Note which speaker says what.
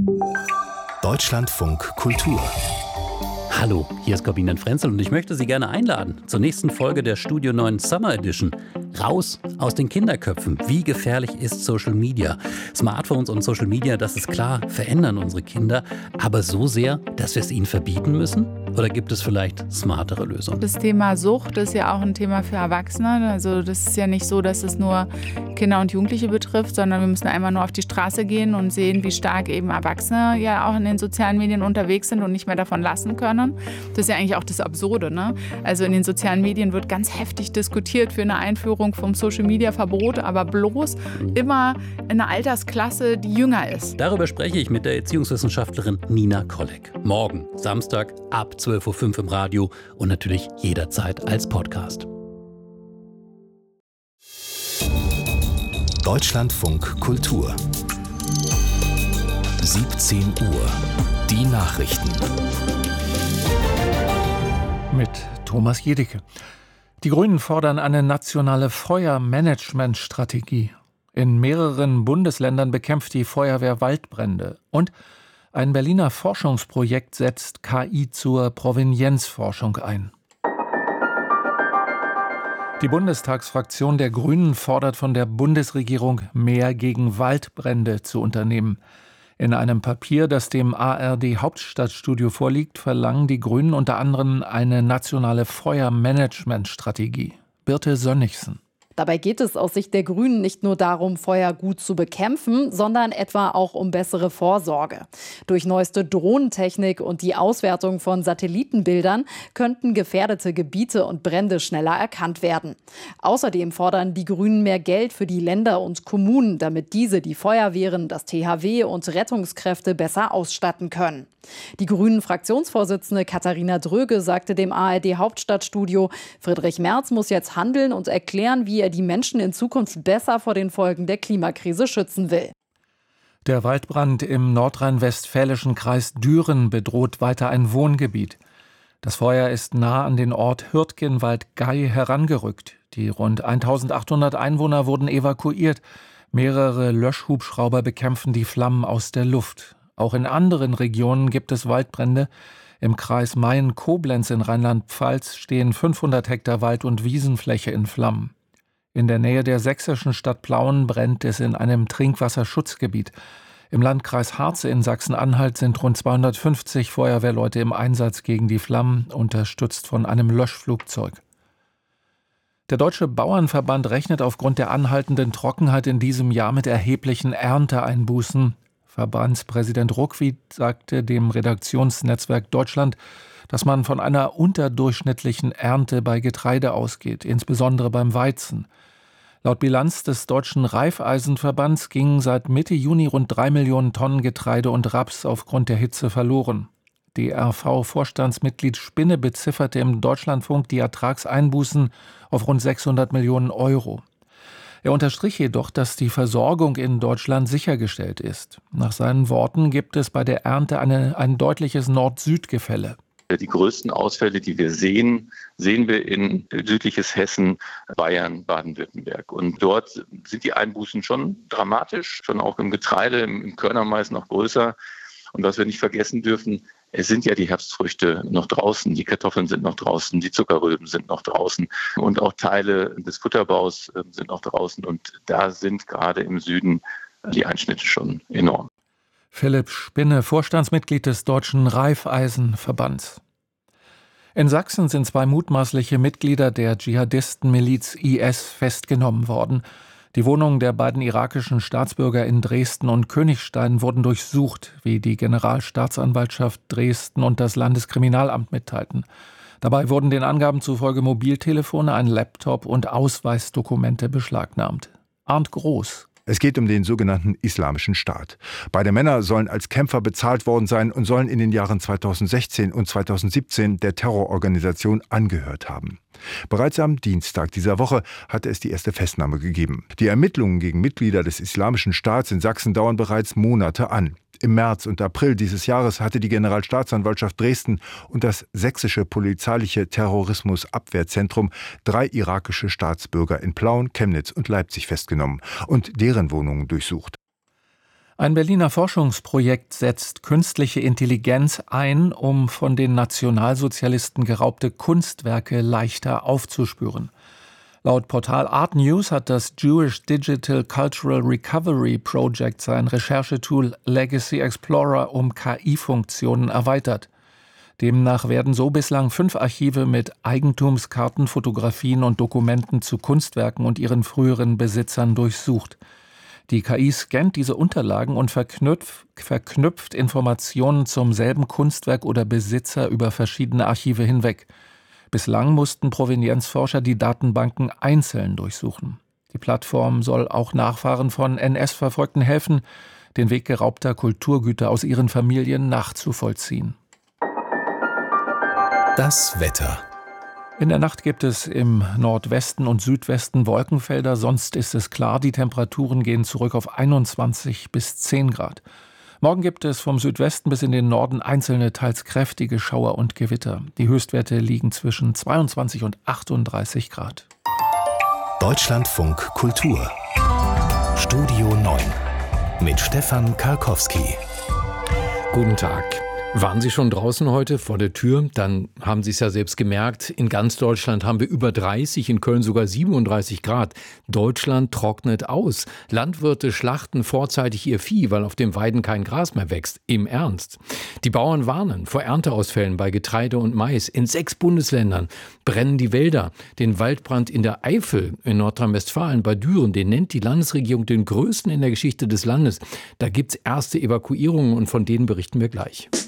Speaker 1: Deutschlandfunk Kultur.
Speaker 2: Hallo, hier ist Corbinian Frenzel und ich möchte Sie gerne einladen zur nächsten Folge der Studio 9 Summer Edition. Raus aus den Kinderköpfen. Wie gefährlich ist Social Media? Smartphones und Social Media, das ist klar, verändern unsere Kinder. Aber so sehr, dass wir es ihnen verbieten müssen? Oder gibt es vielleicht smartere Lösungen?
Speaker 3: Das Thema Sucht ist ja auch ein Thema für Erwachsene. Also das ist ja nicht so, dass es nur Kinder und Jugendliche betrifft, sondern wir müssen einmal nur auf die Straße gehen und sehen, wie stark eben Erwachsene ja auch in den sozialen Medien unterwegs sind und nicht mehr davon lassen können. Das ist ja eigentlich auch das Absurde, ne? Also in den sozialen Medien wird ganz heftig diskutiert für eine Einführung vom Social-Media-Verbot, aber bloß immer in einer Altersklasse, die jünger ist.
Speaker 2: Darüber spreche ich mit der Erziehungswissenschaftlerin Nina Kolleg. Morgen, Samstag, ab 12.05 Uhr im Radio und natürlich jederzeit als Podcast.
Speaker 1: Deutschlandfunk Kultur. 17 Uhr. Die Nachrichten.
Speaker 4: Mit Thomas Jedicke. Die Grünen fordern eine nationale Feuermanagementstrategie. In mehreren Bundesländern bekämpft die Feuerwehr Waldbrände. Und ein Berliner Forschungsprojekt setzt KI zur Provenienzforschung ein. Die Bundestagsfraktion der Grünen fordert von der Bundesregierung, mehr gegen Waldbrände zu unternehmen. In einem Papier, das dem ARD-Hauptstadtstudio vorliegt, verlangen die Grünen unter anderem eine nationale Feuermanagementstrategie. Birte Sönnigsen.
Speaker 5: Dabei geht es aus Sicht der Grünen nicht nur darum, Feuer gut zu bekämpfen, sondern etwa auch um bessere Vorsorge. Durch neueste Drohnentechnik und die Auswertung von Satellitenbildern könnten gefährdete Gebiete und Brände schneller erkannt werden. Außerdem fordern die Grünen mehr Geld für die Länder und Kommunen, damit diese die Feuerwehren, das THW und Rettungskräfte besser ausstatten können. Die Grünen-Fraktionsvorsitzende Katharina Dröge sagte dem ARD-Hauptstadtstudio, Friedrich Merz muss jetzt handeln und erklären, wie er die Menschen in Zukunft besser vor den Folgen der Klimakrise schützen will.
Speaker 4: Der Waldbrand im nordrhein-westfälischen Kreis Düren bedroht weiter ein Wohngebiet. Das Feuer ist nah an den Ort Hürtgenwald-Gey herangerückt. Die rund 1800 Einwohner wurden evakuiert. Mehrere Löschhubschrauber bekämpfen die Flammen aus der Luft. Auch in anderen Regionen gibt es Waldbrände. Im Kreis Mayen-Koblenz in Rheinland-Pfalz stehen 500 Hektar Wald- und Wiesenfläche in Flammen. In der Nähe der sächsischen Stadt Plauen brennt es in einem Trinkwasserschutzgebiet. Im Landkreis Harze in Sachsen-Anhalt sind rund 250 Feuerwehrleute im Einsatz gegen die Flammen, unterstützt von einem Löschflugzeug. Der Deutsche Bauernverband rechnet aufgrund der anhaltenden Trockenheit in diesem Jahr mit erheblichen Ernteeinbußen. Verbandspräsident Ruckwied sagte dem Redaktionsnetzwerk Deutschland, dass man von einer unterdurchschnittlichen Ernte bei Getreide ausgeht, insbesondere beim Weizen. Laut Bilanz des Deutschen Reifeisenverbands gingen seit Mitte Juni rund 3 Millionen Tonnen Getreide und Raps aufgrund der Hitze verloren. DRV-Vorstandsmitglied Spinne bezifferte im Deutschlandfunk die Ertragseinbußen auf rund 600 Millionen Euro. Er unterstrich jedoch, dass die Versorgung in Deutschland sichergestellt ist. Nach seinen Worten gibt es bei der Ernte ein deutliches Nord-Süd-Gefälle.
Speaker 6: Die größten Ausfälle, die wir sehen wir in südliches Hessen, Bayern, Baden-Württemberg. Und dort sind die Einbußen schon dramatisch, schon auch im Getreide, im Körnermais noch größer. Und was wir nicht vergessen dürfen, es sind ja die Herbstfrüchte noch draußen, die Kartoffeln sind noch draußen, die Zuckerrüben sind noch draußen und auch Teile des Futterbaus sind noch draußen. Und da sind gerade im Süden die Einschnitte schon enorm.
Speaker 4: Philipp Spinne, Vorstandsmitglied des Deutschen Reifeisenverbands. In Sachsen sind 2 mutmaßliche Mitglieder der Dschihadistenmiliz IS festgenommen worden. Die Wohnungen der beiden irakischen Staatsbürger in Dresden und Königstein wurden durchsucht, wie die Generalstaatsanwaltschaft Dresden und das Landeskriminalamt mitteilten. Dabei wurden den Angaben zufolge Mobiltelefone, ein Laptop und Ausweisdokumente beschlagnahmt. Arndt Groß.
Speaker 7: Es geht um den sogenannten Islamischen Staat. Beide Männer sollen als Kämpfer bezahlt worden sein und sollen in den Jahren 2016 und 2017 der Terrororganisation angehört haben. Bereits am Dienstag dieser Woche hatte es die erste Festnahme gegeben. Die Ermittlungen gegen Mitglieder des Islamischen Staats in Sachsen dauern bereits Monate an. Im März und April dieses Jahres hatte die Generalstaatsanwaltschaft Dresden und das sächsische polizeiliche Terrorismusabwehrzentrum 3 irakische Staatsbürger in Plauen, Chemnitz und Leipzig festgenommen und deren Wohnungen durchsucht.
Speaker 4: Ein Berliner Forschungsprojekt setzt künstliche Intelligenz ein, um von den Nationalsozialisten geraubte Kunstwerke leichter aufzuspüren. Laut Portal Art News hat das Jewish Digital Cultural Recovery Project sein Recherchetool Legacy Explorer um KI-Funktionen erweitert. Demnach werden so bislang 5 Archive mit Eigentumskarten, Fotografien und Dokumenten zu Kunstwerken und ihren früheren Besitzern durchsucht. Die KI scannt diese Unterlagen und verknüpft Informationen zum selben Kunstwerk oder Besitzer über verschiedene Archive hinweg. Bislang mussten Provenienzforscher die Datenbanken einzeln durchsuchen. Die Plattform soll auch Nachfahren von NS-Verfolgten helfen, den Weg geraubter Kulturgüter aus ihren Familien nachzuvollziehen.
Speaker 1: Das Wetter.
Speaker 4: In der Nacht gibt es im Nordwesten und Südwesten Wolkenfelder, sonst ist es klar, die Temperaturen gehen zurück auf 21 bis 10 Grad. Morgen gibt es vom Südwesten bis in den Norden einzelne, teils kräftige Schauer und Gewitter. Die Höchstwerte liegen zwischen 22 und 38 Grad.
Speaker 1: Deutschlandfunk Kultur. Studio 9 mit Stefan Karkowski.
Speaker 8: Guten Tag. Waren Sie schon draußen heute vor der Tür? Dann haben Sie es ja selbst gemerkt. In ganz Deutschland haben wir über 30, in Köln sogar 37 Grad. Deutschland trocknet aus. Landwirte schlachten vorzeitig ihr Vieh, weil auf den Weiden kein Gras mehr wächst. Im Ernst. Die Bauern warnen vor Ernteausfällen bei Getreide und Mais. In 6 Bundesländern brennen die Wälder. Den Waldbrand in der Eifel in Nordrhein-Westfalen bei Düren, den nennt die Landesregierung den größten in der Geschichte des Landes. Da gibt es erste Evakuierungen und von denen berichten wir gleich.